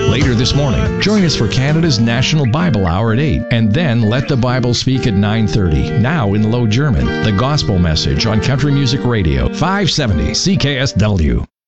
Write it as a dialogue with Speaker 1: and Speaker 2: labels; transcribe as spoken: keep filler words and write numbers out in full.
Speaker 1: Later this morning, join us for Canada's National Bible Hour at eight, and then Let the Bible Speak at nine thirty, now in Low German, the gospel message on Country Music Radio, five seventy C K S W.